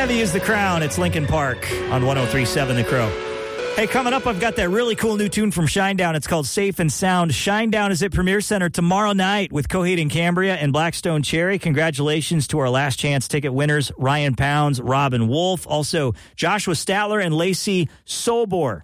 Heavy is the Crown. It's Linkin Park on 103.7 The Crow. Hey, coming up, I've got that really cool new tune from Shinedown. It's called Safe and Sound. Shinedown is at Premier Center tomorrow night with Coheed and Cambria and Blackstone Cherry. Congratulations to our last chance ticket winners, Ryan Pounds, Robin Wolf, also Joshua Statler and Lacey Sobor.